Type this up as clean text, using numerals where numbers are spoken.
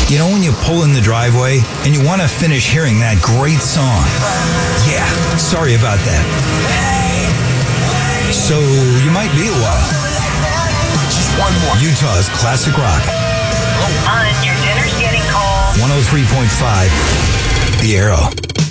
You know when you pull in the driveway and you want to finish hearing that great song? Yeah, sorry about that. So you might be a while. Just one more. Utah's classic rock. Your dinner's getting cold. 103.5, The Arrow.